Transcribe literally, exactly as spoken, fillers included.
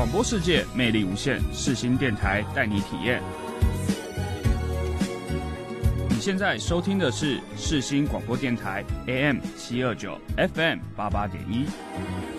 广播世界魅力无限，世新电台带你体验。你现在收听的是世新广播电台 A M 七二九 F M 八八点一。